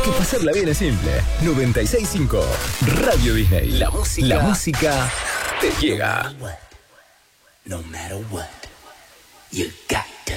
Porque pasarla bien es simple. 96.5 Radio Disney. La música te llega. No matter what, you got